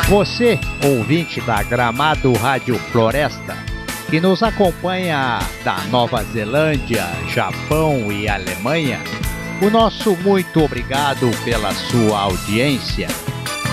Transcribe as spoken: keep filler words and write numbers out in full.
Você, ouvinte da Gramado Rádio Floresta, que nos acompanha da Nova Zelândia, Japão e Alemanha, o nosso muito obrigado pela sua audiência.